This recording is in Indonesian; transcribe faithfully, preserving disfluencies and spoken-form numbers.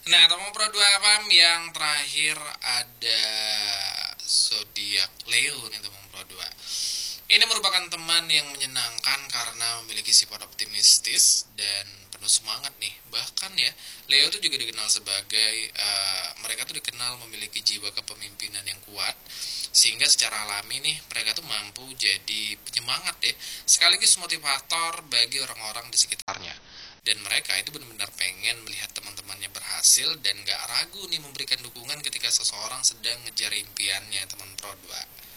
Nah, teman Pro dua paham yang terakhir ada zodiak Leo nih teman Pro dua. Ini merupakan teman yang menyenangkan karena memiliki sifat optimistis dan penuh semangat nih. Bahkan ya, Leo itu juga dikenal sebagai uh, mereka tuh dikenal memiliki jiwa kepemimpinan yang kuat, sehingga secara alami nih mereka tuh mampu jadi penyemangat ya, sekaligus motivator bagi orang-orang di sekitarnya. Dan mereka itu benar-benar pengen melihat teman-temannya berhasil dan gak ragu nih memberikan dukungan ketika seseorang sedang ngejar impiannya teman Pro dua.